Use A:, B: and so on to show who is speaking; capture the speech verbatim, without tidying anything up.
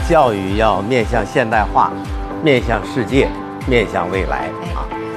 A: 教育要面向现代化，面向世界，面向未来啊。